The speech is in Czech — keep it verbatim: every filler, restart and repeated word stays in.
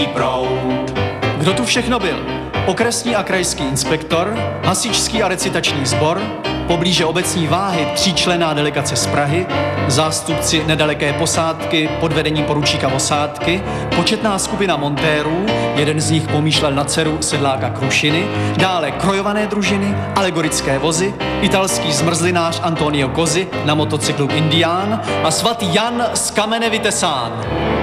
proud. Kdo tu všechno byl? Okresní a krajský inspektor, hasičský a recitační sbor, poblíže obecní Váhy tříčlenná delegace z Prahy, zástupci nedaleké posádky pod vedením poručíka Osádky, početná skupina montérů, jeden z nich pomýšlel na dceru sedláka Krušiny, dále krojované družiny, alegorické vozy, italský zmrzlinář Antonio Cosi na motocyklu Indián a svatý Jan z kamene vytesán.